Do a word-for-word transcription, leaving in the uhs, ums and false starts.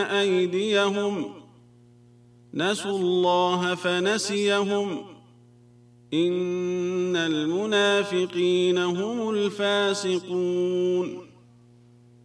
أيديهم نسوا الله فنسيهم إن المنافقين هم الفاسقون